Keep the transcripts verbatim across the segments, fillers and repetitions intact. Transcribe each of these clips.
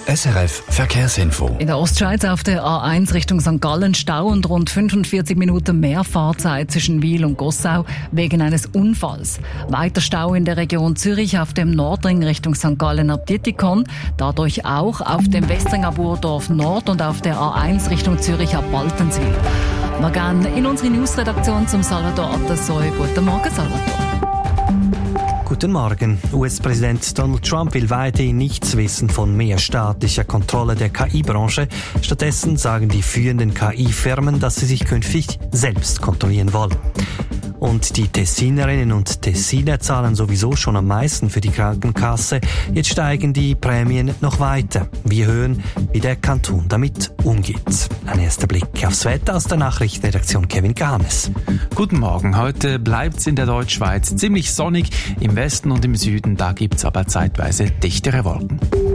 S R F Verkehrsinfo. In der Ostschweiz auf der A eins Richtung Sankt Gallen Stau und rund fünfundvierzig Minuten mehr Fahrzeit zwischen Wil und Gossau wegen eines Unfalls. Weiter Stau in der Region Zürich auf dem Nordring Richtung Sankt Gallen ab Dietikon. Dadurch auch auf dem Westring ab Urdorf Nord und auf der A eins Richtung Zürich ab Baltenswil. Wir gehen in unsere Newsredaktion zum Salvador Atassoy. Guten Morgen, Salvador. Guten Morgen. U S-Präsident Donald Trump will weiterhin nichts wissen von mehr staatlicher Kontrolle der K I-Branche. Stattdessen sagen die führenden K I-Firmen, dass sie sich künftig selbst kontrollieren wollen. Und die Tessinerinnen und Tessiner zahlen sowieso schon am meisten für die Krankenkasse. Jetzt steigen die Prämien noch weiter. Wir hören, wie der Kanton damit umgeht. Ein erster Blick aufs Wetter aus der Nachrichtenredaktion Kevin Gahanes. Guten Morgen. Heute bleibt's in der Deutschschweiz ziemlich sonnig. Im Westen und im Süden, da gibt's aber zeitweise dichtere Wolken.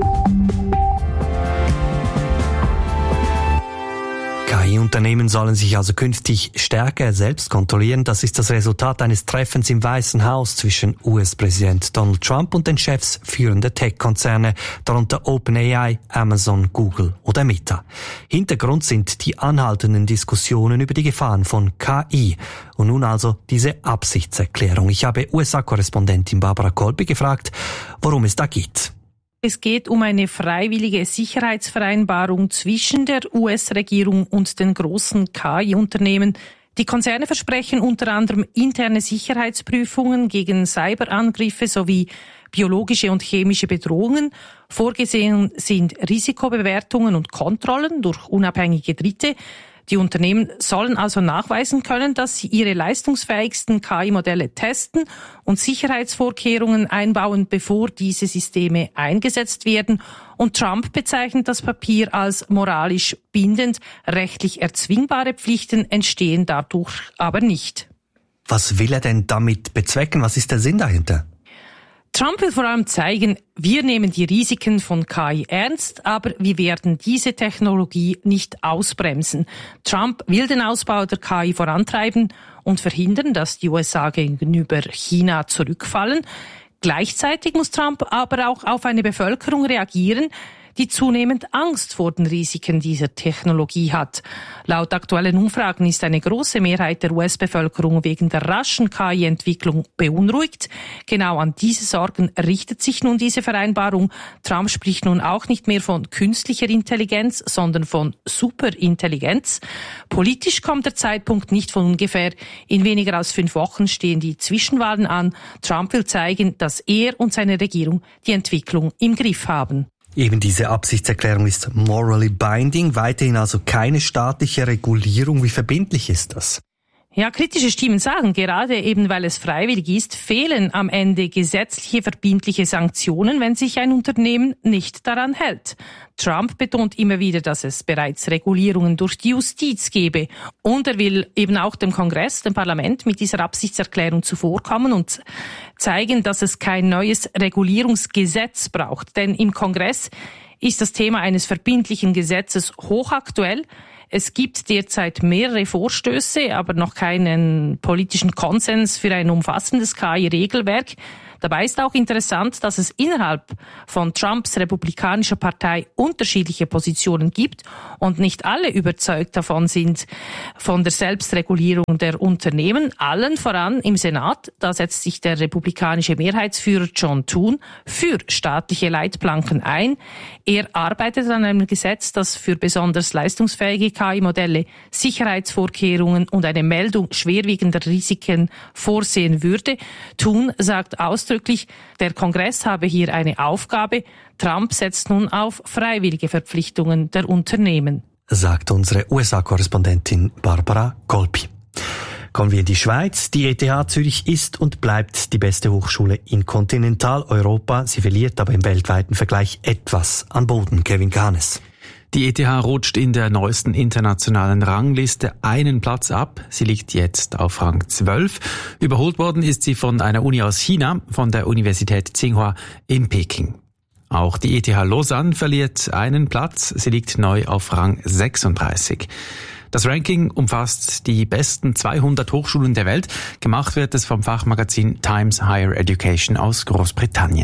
K I-Unternehmen sollen sich also künftig stärker selbst kontrollieren. Das ist das Resultat eines Treffens im Weißen Haus zwischen U S-Präsident Donald Trump und den Chefs führender Tech-Konzerne, darunter OpenAI, Amazon, Google oder Meta. Hintergrund sind die anhaltenden Diskussionen über die Gefahren von K I. Und nun also diese Absichtserklärung. Ich habe U S A-Korrespondentin Barbara Kolpi gefragt, worum es da geht. Es geht um eine freiwillige Sicherheitsvereinbarung zwischen der U S-Regierung und den großen K I-Unternehmen. Die Konzerne versprechen unter anderem interne Sicherheitsprüfungen gegen Cyberangriffe sowie biologische und chemische Bedrohungen. Vorgesehen sind Risikobewertungen und Kontrollen durch unabhängige Dritte. Die Unternehmen sollen also nachweisen können, dass sie ihre leistungsfähigsten K I-Modelle testen und Sicherheitsvorkehrungen einbauen, bevor diese Systeme eingesetzt werden. Und Trump bezeichnet das Papier als moralisch bindend. Rechtlich erzwingbare Pflichten entstehen dadurch aber nicht. Was will er denn damit bezwecken? Was ist der Sinn dahinter? Trump will vor allem zeigen, wir nehmen die Risiken von K I ernst, aber wir werden diese Technologie nicht ausbremsen. Trump will den Ausbau der K I vorantreiben und verhindern, dass die U S A gegenüber China zurückfallen. Gleichzeitig muss Trump aber auch auf eine Bevölkerung reagieren, die zunehmend Angst vor den Risiken dieser Technologie hat. Laut aktuellen Umfragen ist eine große Mehrheit der U S-Bevölkerung wegen der raschen K I-Entwicklung beunruhigt. Genau an diese Sorgen richtet sich nun diese Vereinbarung. Trump spricht nun auch nicht mehr von künstlicher Intelligenz, sondern von Superintelligenz. Politisch kommt der Zeitpunkt nicht von ungefähr. In weniger als fünf Wochen stehen die Zwischenwahlen an. Trump will zeigen, dass er und seine Regierung die Entwicklung im Griff haben. Eben diese Absichtserklärung ist morally binding, weiterhin also keine staatliche Regulierung. Wie verbindlich ist das? Ja, kritische Stimmen sagen, gerade eben weil es freiwillig ist, fehlen am Ende gesetzliche verbindliche Sanktionen, wenn sich ein Unternehmen nicht daran hält. Trump betont immer wieder, dass es bereits Regulierungen durch die Justiz gebe. Und er will eben auch dem Kongress, dem Parlament, mit dieser Absichtserklärung zuvorkommen und zeigen, dass es kein neues Regulierungsgesetz braucht. Denn im Kongress ist das Thema eines verbindlichen Gesetzes hochaktuell. Es gibt derzeit mehrere Vorstöße, aber noch keinen politischen Konsens für ein umfassendes K I-Regelwerk. Dabei ist auch interessant, dass es innerhalb von Trumps republikanischer Partei unterschiedliche Positionen gibt und nicht alle überzeugt davon sind von der Selbstregulierung der Unternehmen. Allen voran im Senat, da setzt sich der republikanische Mehrheitsführer John Thune für staatliche Leitplanken ein. Er arbeitet an einem Gesetz, das für besonders leistungsfähige K I-Modelle Sicherheitsvorkehrungen und eine Meldung schwerwiegender Risiken vorsehen würde. Thune sagt ausdrücklich, der Kongress habe hier eine Aufgabe. Trump setzt nun auf freiwillige Verpflichtungen der Unternehmen. Sagt unsere U S A-Korrespondentin Barbara Kolpi. Kommen wir in die Schweiz. Die E T H Zürich ist und bleibt die beste Hochschule in Kontinentaleuropa. Sie verliert aber im weltweiten Vergleich etwas an Boden. Kevin Gahanes. Die E T H rutscht in der neuesten internationalen Rangliste einen Platz ab. Sie liegt jetzt auf Rang zwölf. Überholt worden ist sie von einer Uni aus China, von der Universität Tsinghua in Peking. Auch die E T H Lausanne verliert einen Platz. Sie liegt neu auf Rang sechsunddreißig. Das Ranking umfasst die besten zweihundert Hochschulen der Welt. Gemacht wird es vom Fachmagazin Times Higher Education aus Großbritannien.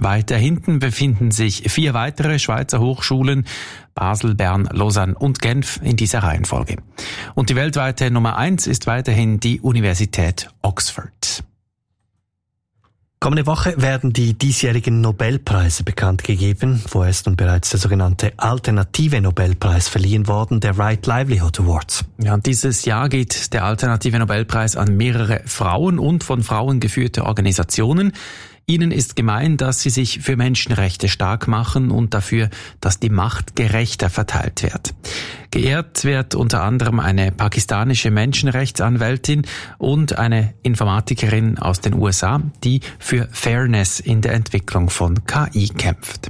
Weiter hinten befinden sich vier weitere Schweizer Hochschulen, Basel, Bern, Lausanne und Genf in dieser Reihenfolge. Und die weltweite Nummer eins ist weiterhin die Universität Oxford. Kommende Woche werden die diesjährigen Nobelpreise bekannt gegeben. Vorher ist nun bereits der sogenannte Alternative Nobelpreis verliehen worden, der Right Livelihood Awards. Ja, und dieses Jahr geht der Alternative Nobelpreis an mehrere Frauen und von Frauen geführte Organisationen. Ihnen ist gemein, dass sie sich für Menschenrechte stark machen und dafür, dass die Macht gerechter verteilt wird. Geehrt wird unter anderem eine pakistanische Menschenrechtsanwältin und eine Informatikerin aus den U S A, die für Fairness in der Entwicklung von K I kämpft.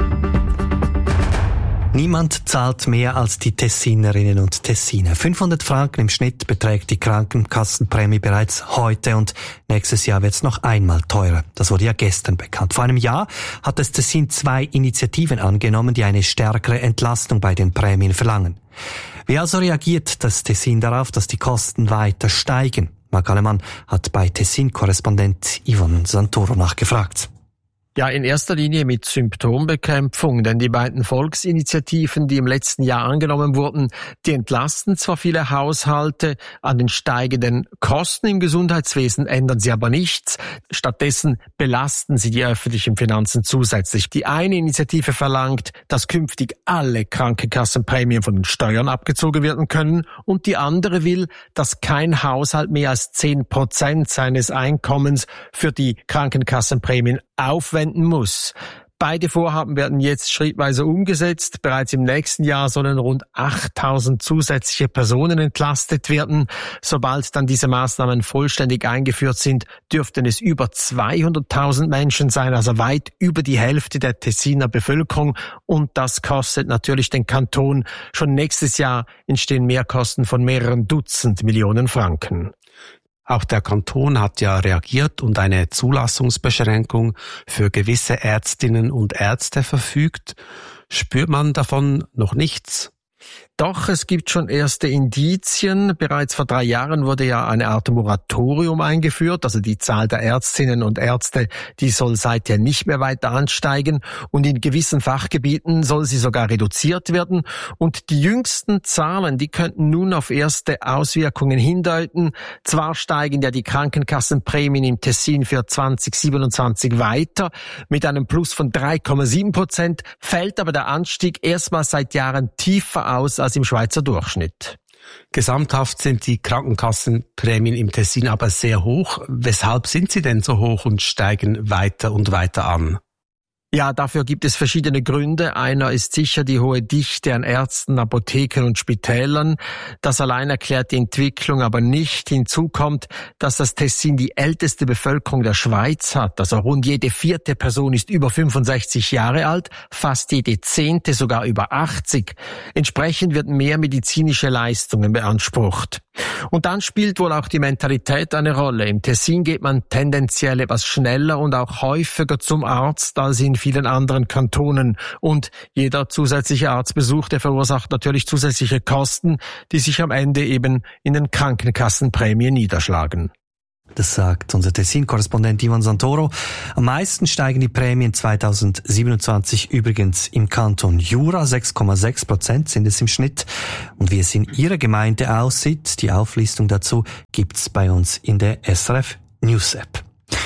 Niemand zahlt mehr als die Tessinerinnen und Tessiner. fünfhundert Franken im Schnitt beträgt die Krankenkassenprämie bereits heute und nächstes Jahr wird es noch einmal teurer. Das wurde ja gestern bekannt. Vor einem Jahr hat das Tessin zwei Initiativen angenommen, die eine stärkere Entlastung bei den Prämien verlangen. Wie also reagiert das Tessin darauf, dass die Kosten weiter steigen? Marc Allemann hat bei Tessin-Korrespondent Yvonne Santoro nachgefragt. Ja, in erster Linie mit Symptombekämpfung, denn die beiden Volksinitiativen, die im letzten Jahr angenommen wurden, die entlasten zwar viele Haushalte, an den steigenden Kosten im Gesundheitswesen ändern sie aber nichts. Stattdessen belasten sie die öffentlichen Finanzen zusätzlich. Die eine Initiative verlangt, dass künftig alle Krankenkassenprämien von den Steuern abgezogen werden können und die andere will, dass kein Haushalt mehr als zehn Prozent seines Einkommens für die Krankenkassenprämien aufwenden muss. Beide Vorhaben werden jetzt schrittweise umgesetzt. Bereits im nächsten Jahr sollen rund achttausend zusätzliche Personen entlastet werden. Sobald dann diese Maßnahmen vollständig eingeführt sind, dürften es über zweihunderttausend Menschen sein, also weit über die Hälfte der Tessiner Bevölkerung. Und das kostet natürlich den Kanton. Schon nächstes Jahr entstehen Mehrkosten von mehreren Dutzend Millionen Franken. Auch der Kanton hat ja reagiert und eine Zulassungsbeschränkung für gewisse Ärztinnen und Ärzte verfügt. Spürt man davon noch nichts? Doch, es gibt schon erste Indizien. Bereits vor drei Jahren wurde ja eine Art Moratorium eingeführt. Also die Zahl der Ärztinnen und Ärzte, die soll seither nicht mehr weiter ansteigen. Und in gewissen Fachgebieten soll sie sogar reduziert werden. Und die jüngsten Zahlen, die könnten nun auf erste Auswirkungen hindeuten. Zwar steigen ja die Krankenkassenprämien im Tessin für zwanzig siebenundzwanzig weiter mit einem Plus von drei Komma sieben Prozent, fällt aber der Anstieg erstmals seit Jahren tiefer aus als im Schweizer Durchschnitt. Gesamthaft sind die Krankenkassenprämien im Tessin aber sehr hoch. Weshalb sind sie denn so hoch und steigen weiter und weiter an? Ja, dafür gibt es verschiedene Gründe. Einer ist sicher die hohe Dichte an Ärzten, Apotheken und Spitälern. Das allein erklärt die Entwicklung aber nicht. Hinzu kommt, dass das Tessin die älteste Bevölkerung der Schweiz hat. Also rund jede vierte Person ist über fünfundsechzig Jahre alt, fast jede zehnte sogar über achtzig. Entsprechend wird mehr medizinische Leistungen beansprucht. Und dann spielt wohl auch die Mentalität eine Rolle. Im Tessin geht man tendenziell etwas schneller und auch häufiger zum Arzt als in vielen anderen Kantonen. Und jeder zusätzliche Arztbesuch, der verursacht natürlich zusätzliche Kosten, die sich am Ende eben in den Krankenkassenprämien niederschlagen. Das sagt unser Tessin-Korrespondent Yvonne Santoro. Am meisten steigen die Prämien zweitausendsiebenundzwanzig übrigens im Kanton Jura. sechs Komma sechs Prozent sind es im Schnitt. Und wie es in Ihrer Gemeinde aussieht, die Auflistung dazu gibt's bei uns in der S R F News App.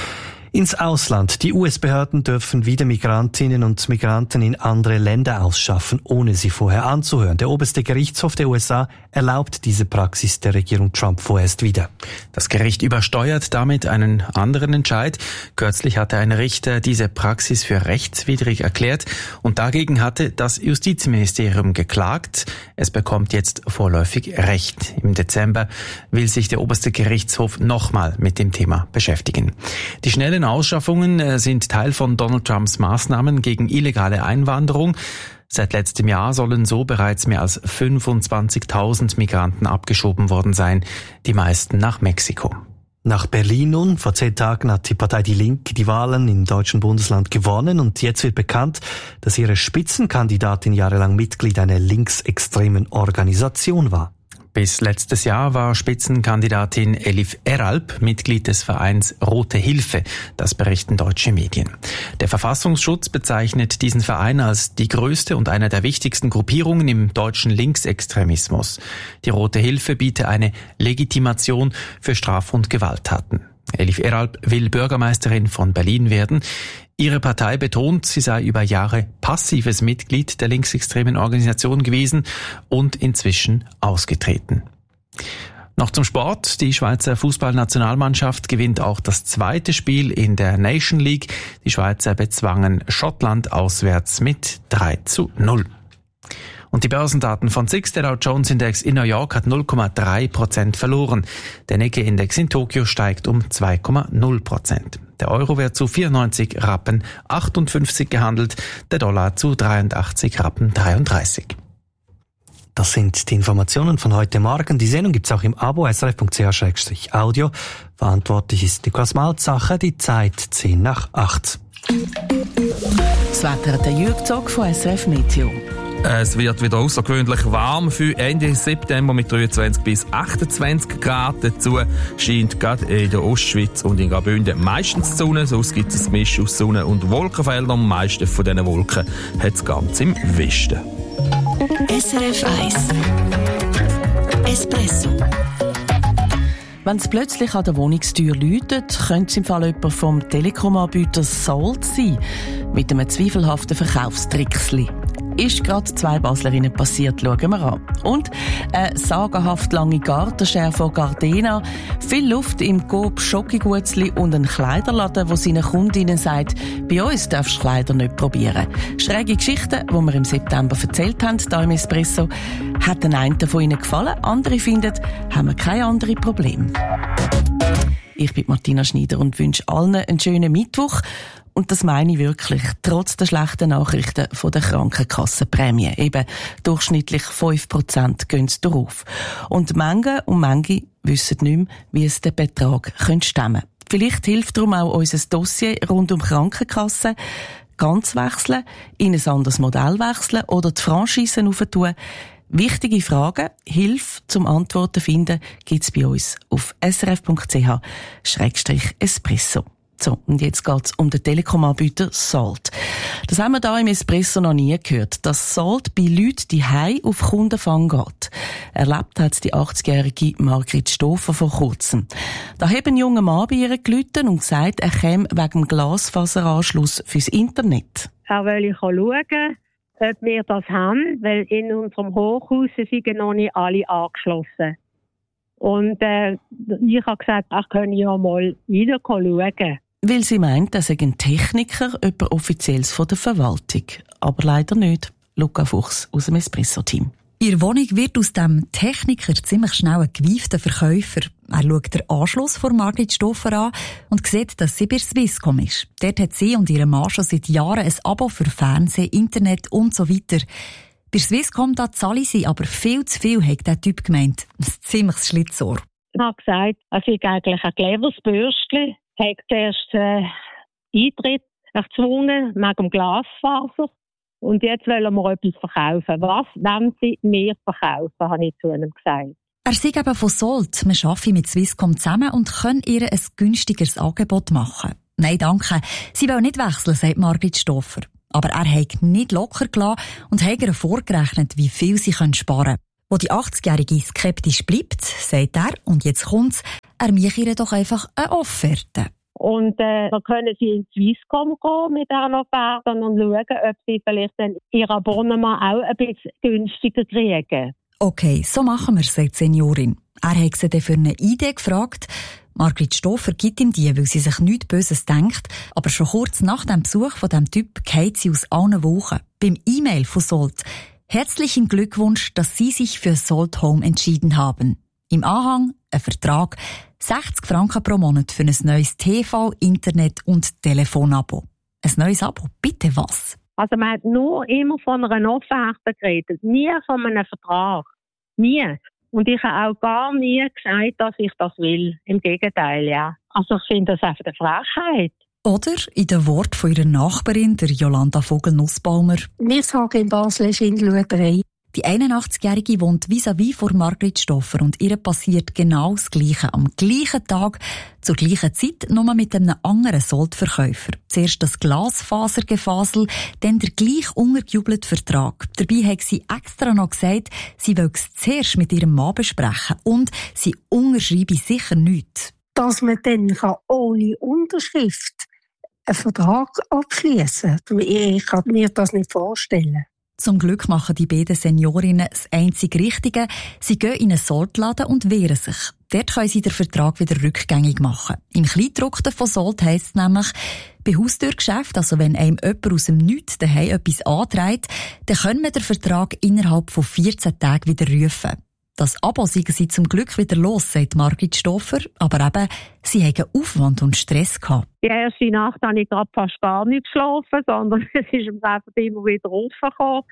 Ins Ausland. Die U S-Behörden dürfen wieder Migrantinnen und Migranten in andere Länder ausschaffen, ohne sie vorher anzuhören. Der oberste Gerichtshof der U S A erlaubt diese Praxis der Regierung Trump vorerst wieder. Das Gericht übersteuert damit einen anderen Entscheid. Kürzlich hatte ein Richter diese Praxis für rechtswidrig erklärt und dagegen hatte das Justizministerium geklagt. Es bekommt jetzt vorläufig Recht. Im Dezember will sich der oberste Gerichtshof nochmal mit dem Thema beschäftigen. Die schnellen Ausschaffungen sind Teil von Donald Trumps Maßnahmen gegen illegale Einwanderung. Seit letztem Jahr sollen so bereits mehr als fünfundzwanzigtausend Migranten abgeschoben worden sein, die meisten nach Mexiko. Nach Berlin nun. Vor zehn Tagen hat die Partei Die Linke die Wahlen im deutschen Bundesland gewonnen und jetzt wird bekannt, dass ihre Spitzenkandidatin jahrelang Mitglied einer linksextremen Organisation war. Bis letztes Jahr war Spitzenkandidatin Elif Eralp Mitglied des Vereins Rote Hilfe, das berichten deutsche Medien. Der Verfassungsschutz bezeichnet diesen Verein als die größte und eine der wichtigsten Gruppierungen im deutschen Linksextremismus. Die Rote Hilfe biete eine Legitimation für Straf- und Gewalttaten. Elif Eralp will Bürgermeisterin von Berlin werden. Ihre Partei betont, sie sei über Jahre passives Mitglied der linksextremen Organisation gewesen und inzwischen ausgetreten. Noch zum Sport. Die Schweizer Fußballnationalmannschaft gewinnt auch das zweite Spiel in der Nation League. Die Schweizer bezwangen Schottland auswärts mit drei zu null. Und die Börsendaten von S I X, der Dow Jones Index in New York hat null Komma drei Prozent verloren. Der Nikkei-Index in Tokio steigt um zwei Komma null Prozent. Der Euro wird zu vierundneunzig Rappen achtundfünfzig gehandelt, der Dollar zu dreiundachtzig Rappen dreiunddreißig. Das sind die Informationen von heute Morgen. Die Sendung gibt's auch im Abo S R F Punkt C H Schrägstrich Audio. Verantwortlich ist Niklas Malzacher. Die Zeit zehn nach acht. Das Wetter hat der Jürg Zog von S R F Meteo. Es wird wieder außergewöhnlich warm für Ende September mit dreiundzwanzig bis achtundzwanzig Grad. Dazu scheint gerade in der Ostschweiz und in Graubünden meistens die Sonne. Sonst gibt es ein Gemisch aus Sonne- und Wolkenfeldern. Am meisten von diesen Wolken hat es ganz im Westen. S R F eins Espresso. Wenn es plötzlich an der Wohnungstür läutet, könnte es im Fall jemand vom Telekom-Anbieter Salt sein, mit einem zweifelhaften Verkaufstricksli. Ist gerade zwei Baslerinnen passiert, schauen wir an. Und eine sagenhaft lange Gartenschere von Gardena, viel Luft im Coop Schokigutzli und ein Kleiderladen, wo seinen Kundinnen sagt, bei uns darfst du Kleider nicht probieren. Schräge Geschichten, die wir im September erzählt haben, hier im Espresso, hat den einen von ihnen gefallen, andere finden, haben wir kein anderes Problem. Ich bin Martina Schneider und wünsche allen einen schönen Mittwoch. Und das meine ich wirklich, trotz der schlechten Nachrichten von der Krankenkassenprämie. Eben durchschnittlich fünf Prozent gehen sie darauf. Und manche und manche wissen nicht mehr, wie es den Betrag stemmen könnte. Vielleicht hilft darum auch unser Dossier rund um Krankenkassen. Ganz wechseln, in ein anderes Modell wechseln oder die Franchisen aufentun. Wichtige Fragen, Hilfe zum Antworten finden, gibt's bei uns auf s r f punkt c h schrägstrich espresso. So, und jetzt geht's um den Telekom-Anbieter Salt. Das haben wir da im Espresso noch nie gehört, dass Salt bei Leuten die Hause auf Kundenfang geht. Erlebt hat die achtzigjährige Margrit Stoffer vor kurzem. Da hat ein junger Mann bei ihr gerufen und gesagt, er käme wegen dem Glasfaseranschluss fürs Internet. Er will schauen, ob wir das haben, weil in unserem Hochhaus sind noch nicht alle angeschlossen. Und äh, ich habe gesagt, ich könnte ja mal wieder schauen. Weil sie meint, dass ein Techniker jemand Offizielles von der Verwaltung. Aber leider nicht. Luca Fuchs aus dem Espresso-Team. Ihre Wohnung wird aus dem Techniker ziemlich schnell ein gewiefter Verkäufer. Er schaut den Anschluss von Margrit Stoffer an und sieht, dass sie bei Swisscom ist. Dort hat sie und ihr Mann schon seit Jahren ein Abo für Fernsehen, Internet und so weiter. Bei Swisscom da zahle sie aber viel zu viel, hat der Typ gemeint. Ein ziemliches Schlitzohr. Ich habe gesagt, es ist eigentlich ein cleveres Bürstchen. Er hat zuerst äh, Eintritt erzwungen wegen dem Glasfaser. Und jetzt wollen wir etwas verkaufen. Was wollen Sie mir verkaufen, habe ich zu ihm gesagt. Er sagt eben von Salt. Wir arbeiten mit Swisscom zusammen und können ihr ein günstigeres Angebot machen. Nein, danke. Sie will nicht wechseln, sagt Margrit Stoffer. Aber er hat nicht locker gelassen und hat ihr vorgerechnet, wie viel sie sparen können. Wo die achtzigjährige skeptisch bleibt, sagt er, und jetzt kommt's, er mache ihr doch einfach eine Offerte. Und äh, dann können Sie in Swisscom gehen mit dieser Offerte und schauen, ob Sie vielleicht dann Ihr Abonnement auch ein bisschen günstiger kriegen. Okay, so machen wir es, sagt die Seniorin. Er hat sie dann für eine Idee gefragt. Margrit Stoffer gibt ihm die, weil sie sich nichts Böses denkt. Aber schon kurz nach dem Besuch von diesem Typ geht sie aus allen Wochen. Beim E-Mail von Salt. Herzlichen Glückwunsch, dass Sie sich für Salt Home entschieden haben. Im Anhang ein Vertrag, sechzig Franken pro Monat für ein neues T V, Internet und Telefonabo. Ein neues Abo? Bitte was? Also man hat nur immer von einer Offerte geredet, nie von einem Vertrag. Nie. Und ich habe auch gar nie gesagt, dass ich das will. Im Gegenteil, ja. Also ich finde das einfach eine Frechheit. Oder in den Worten von ihrer Nachbarin, der Jolanda Vogel-Nussbaumer. Wir sagen in Basel Schindelhuberei. Die einundachtzig-Jährige wohnt vis-à-vis von Margrit Stoffer und ihr passiert genau das Gleiche. Am gleichen Tag, zur gleichen Zeit, nur mit einem anderen Soldverkäufer. Zuerst das Glasfasergefasel, dann der gleich untergejubelte Vertrag. Dabei hat sie extra noch gesagt, sie will es zuerst mit ihrem Mann besprechen und sie unterschreibe sicher nichts. Dass man dann ohne Unterschrift einen Vertrag abschließen kann, ich kann mir das nicht vorstellen. Zum Glück machen die beiden Seniorinnen das einzig Richtige. Sie gehen in einen Soldladen und wehren sich. Dort können sie den Vertrag wieder rückgängig machen. Im Kleingedruckten von Sold heisst es nämlich, bei Haustürgeschäft, also wenn einem jemand aus dem Nichts daheim etwas antreibt, dann können wir den Vertrag innerhalb von vierzehn Tagen wieder rufen. Das Abo seien sie zum Glück wieder los, sagt Margrit Stoffer. Aber eben, sie hatten Aufwand und Stress gehabt. Die erste Nacht habe ich gerade fast gar nicht geschlafen, sondern es ist einfach immer wieder rausgekommen.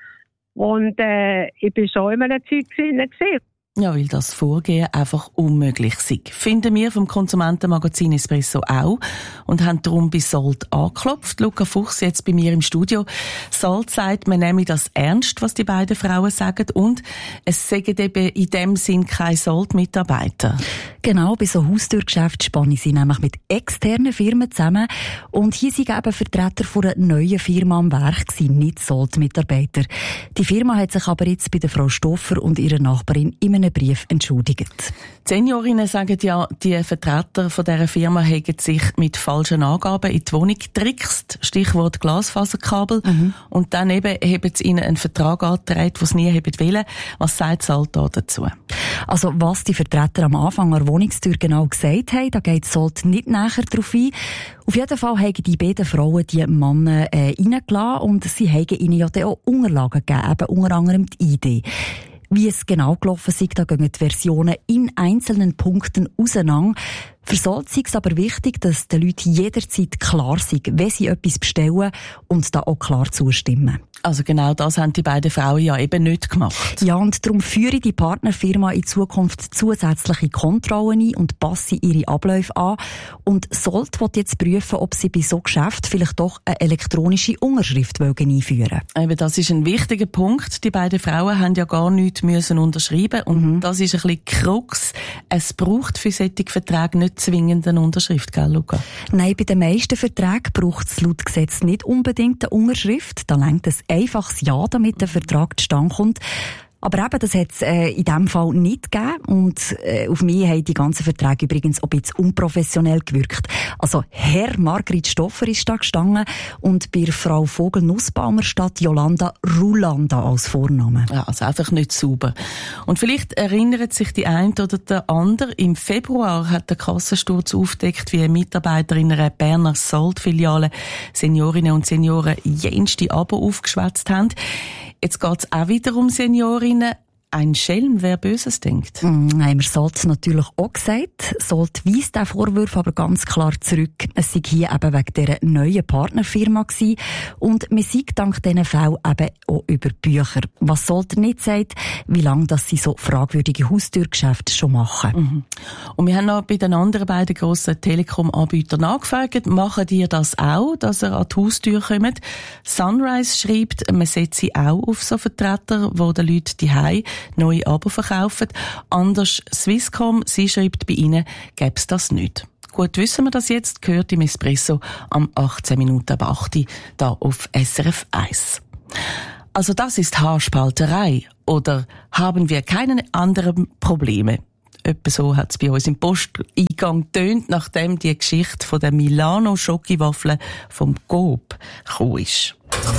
Und äh, ich war schon in einer Zeit gewesen. Ja, weil das Vorgehen einfach unmöglich ist. Finden wir vom Konsumentenmagazin Espresso auch und haben darum bei Sold angeklopft. Luca Fuchs jetzt bei mir im Studio. Sold sagt, man nehme das ernst, was die beiden Frauen sagen, und es sagen eben in dem Sinn keine Sold-Mitarbeiter. Genau, bei so Haustürgeschäften spannen sie nämlich mit externen Firmen zusammen und hier sind eben Vertreter von einer neuen Firma am Werk gewesen, nicht Sold-Mitarbeiter. Die Firma hat sich aber jetzt bei der Frau Stoffer und ihrer Nachbarin in einem Brief entschuldigt. Die Seniorinnen sagen ja, die Vertreter von dieser Firma haben sich mit falschen Angaben in die Wohnung getrickst, Stichwort Glasfaserkabel, mhm. und dann eben haben sie ihnen einen Vertrag angetragen, den sie nie haben wollen. Was sagt Sold da dazu? Also was die Vertreter am Anfang an der Wohnungstür genau gesagt haben, da geht Sold nicht näher darauf ein. Auf jeden Fall haben die beiden Frauen die Männer äh, reingelassen und sie haben ihnen ja dann auch Unterlagen gegeben, eben unter anderem die I D. Wie es genau gelaufen ist, da gehen die Versionen in einzelnen Punkten auseinander. Für Sold ist es aber wichtig, dass den Leuten jederzeit klar sei, wenn sie etwas bestellen und da auch klar zustimmen. Also genau das haben die beiden Frauen ja eben nicht gemacht. Ja, und darum führe die Partnerfirma in Zukunft zusätzliche Kontrollen ein und passe ihre Abläufe an. Und Sold will jetzt prüfen, ob sie bei so Geschäften vielleicht doch eine elektronische Unterschrift einführen wollen. Eben, das ist ein wichtiger Punkt. Die beiden Frauen haben ja gar nichts müssen unterschreiben und mhm. das ist ein bisschen Krux. Es braucht für solche Verträge nicht zwingend eine Unterschrift, gell, Luca? Nein, bei den meisten Verträgen braucht es laut Gesetz nicht unbedingt eine Unterschrift. Da reicht es einfaches Ja, damit der Vertrag zustande kommt. Aber eben, das hat es äh, in diesem Fall nicht gegeben. Und äh, auf mich haben die ganzen Verträge übrigens auch ein bisschen unprofessionell gewirkt. Also Herr Margrit Stoffer ist da gestanden und bei Frau Vogel-Nussbaumer statt Jolanda Rulanda als Vorname. Ja, also einfach nicht sauber. Und vielleicht erinnert sich die eine oder der andere, im Februar hat der Kassensturz aufgedeckt, wie Mitarbeiter in einer Berner Sold-Filiale Seniorinnen und Senioren jenste Abo aufgeschwätzt haben. Jetzt geht es auch wieder um Seniorinnen. Ein Schelm, wer Böses denkt. Mm, haben wir Sold natürlich auch gesagt. Sold weist diesen Vorwurf aber ganz klar zurück. Es sei hier eben wegen dieser neuen Partnerfirma gewesen. Und man sei dank diesen Fällen eben auch über Bücher. Was Sold nicht sagt, wie lange dass sie so fragwürdige Haustürgeschäfte schon machen. Mhm. Und wir haben noch bei den anderen beiden grossen Telekom-Anbietern nachgefragt. Machen die das auch, dass ihr an die Haustür kommt? Sunrise schreibt, man setze auch auf so Vertreter, die den Leuten die Hause neue Abo verkaufen. Anders Swisscom, sie schreibt, bei ihnen gäbe es das nicht. Gut, wissen wir das jetzt, gehört im Espresso am achtzehn Minuten ab acht Uhr da auf S R F eins. Also das ist Haarspalterei, oder haben wir keine anderen Probleme? Etwa so hat es bei uns im Posteingang getönt, nachdem die Geschichte von der Milano-Schokiwaffel vom Coop gekommen ist.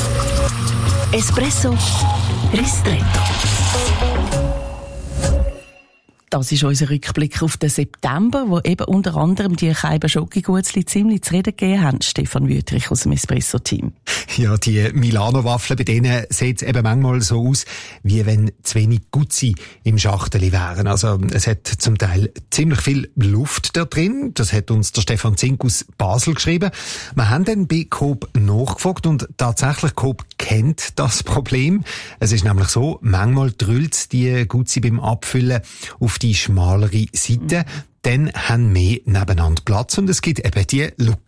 Espresso Ristretto. Das ist unser Rückblick auf den September, wo eben unter anderem die Scheiben Schoki-Gutzli ziemlich zu reden gegeben haben. Stefan Wüthrich aus dem Espresso-Team. Ja, die Milano-Waffeln, bei denen sieht es eben manchmal so aus, wie wenn zu wenig Gutzi im Schachteli wären. Also es hat zum Teil ziemlich viel Luft da drin. Das hat uns der Stefan Zink aus Basel geschrieben. Wir haben dann bei Coop nachgefragt und tatsächlich Coop kennt das Problem. Es ist nämlich so, manchmal drüllt die Gutzi beim Abfüllen auf die schmalere Seite. Dann haben wir nebeneinander Platz und es gibt eben die Lücken.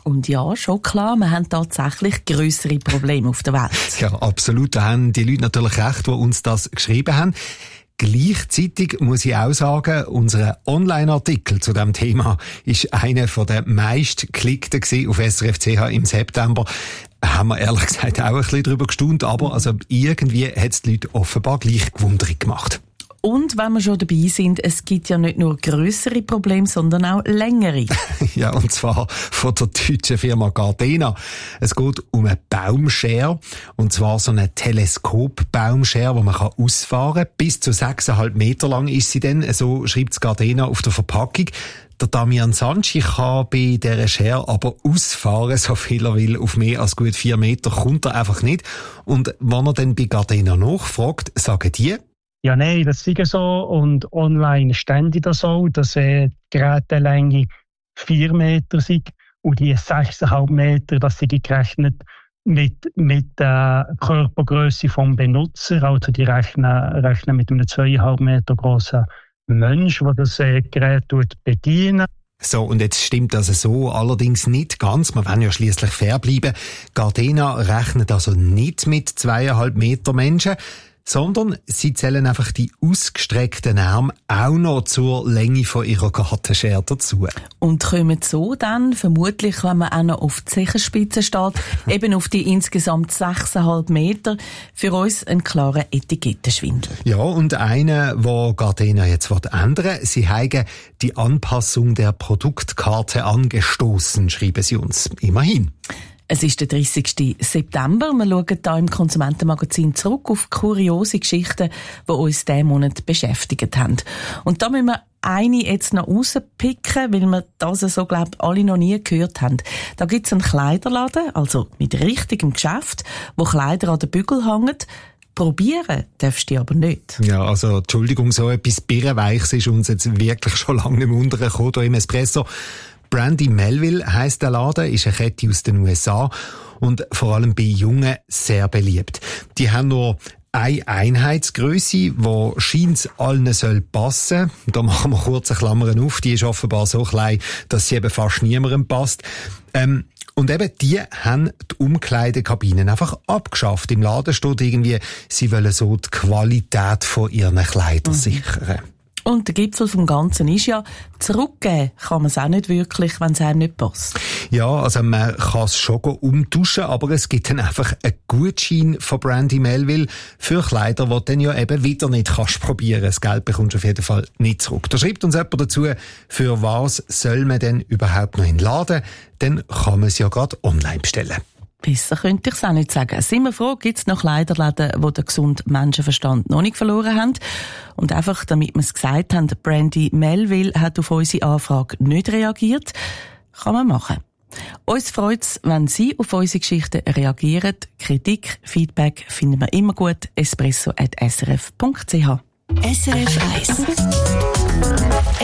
Und ja, schon klar, wir haben tatsächlich grössere Probleme auf der Welt. Ja, absolut. Da haben die Leute natürlich recht, die uns das geschrieben haben. Gleichzeitig muss ich auch sagen, unser Online-Artikel zu diesem Thema ist einer der meistgeklickten auf S R F C H im September. Haben wir ehrlich gesagt auch ein bisschen darüber gestaunt, aber also irgendwie hat es die Leute offenbar gleich gewundert gemacht. Und wenn wir schon dabei sind, es gibt ja nicht nur grössere Probleme, sondern auch längere. Ja, und zwar von der deutschen Firma Gardena. Es geht um eine Baumschere, und zwar so eine Teleskop-Baumschere, die man ausfahren kann. Bis zu sechseinhalb Meter lang ist sie dann, so schreibt es Gardena auf der Verpackung. Der Damian Sanchi kann bei dieser Schere aber ausfahren, so viel er will. Auf mehr als gut vier Meter kommt er einfach nicht. Und wenn er dann bei Gardena nachfragt, sagen die: Ja, nein, das ist so. Und online ständig das so, dass äh, die Gerätelänge vier Meter sind und die sechseinhalb Meter, das sind gerechnet mit, mit der Körpergröße vom Benutzer. Also die rechnen, rechnen mit einem zweieinhalb Meter grossen Mensch, der das äh, Gerät bedient. So, und jetzt stimmt das so allerdings nicht ganz. Wir wollen ja schliesslich fair bleiben. Gardena rechnet also nicht mit zweieinhalb Meter Menschen, sondern sie zählen einfach die ausgestreckten Arme auch noch zur Länge von ihrer Gartenschere dazu. Und kommen so dann, vermutlich, wenn man auch noch auf die Zehenspitze steht, eben auf die insgesamt sechseinhalb Meter, für uns ein klarer Etikettenschwindel. Ja, und einer, wo Gardena jetzt ändern will, sie haben die Anpassung der Produktkarte angestoßen, schreiben sie uns. Immerhin. Es ist der dreißigsten September. Wir schauen hier im Konsumentenmagazin zurück auf kuriose Geschichten, die uns diesen Monat beschäftigt haben. Und da müssen wir eine jetzt noch rauspicken, weil wir das so, glaube ich, alle noch nie gehört haben. Da gibt es einen Kleiderladen, also mit richtigem Geschäft, wo Kleider an den Bügel hängen. Probieren darfst du aber nicht. Ja, also, Entschuldigung, so etwas Birrenweichs ist uns jetzt wirklich schon lange nicht mehr untergekommen hier im Espresso. Brandy Melville heisst der Laden, ist eine Kette aus den U S A und vor allem bei Jungen sehr beliebt. Die haben nur eine Einheitsgrösse, die scheint allen soll passen. Da machen wir kurze Klammern auf, die ist offenbar so klein, dass sie eben fast niemandem passt. Ähm, und eben, die haben die Umkleidekabinen einfach abgeschafft. Im Laden steht irgendwie, sie wollen so die Qualität von ihren Kleidern mhm. sichern. Und der Gipfel vom Ganzen ist ja, zurückgeben kann man es auch nicht wirklich, wenn es einem nicht passt. Ja, also man kann es schon umtauschen, aber es gibt dann einfach einen Gutschein von Brandy Melville für Kleider, die du dann ja eben wieder nicht kannst probieren. Das Geld bekommst du auf jeden Fall nicht zurück. Da schreibt uns jemand dazu, für was soll man denn überhaupt noch in den Laden? Dann kann man es ja gerade online bestellen. Besser könnte ich es auch nicht sagen. Sind wir froh, gibt es noch Kleiderläden, die den gesunden Menschenverstand noch nicht verloren haben. Und einfach, damit wir es gesagt haben, Brandy Melville hat auf unsere Anfrage nicht reagiert. Kann man machen. Uns freut es, wenn Sie auf unsere Geschichten reagieren. Kritik, Feedback finden wir immer gut. espresso at s r f punkt c h. S R F eins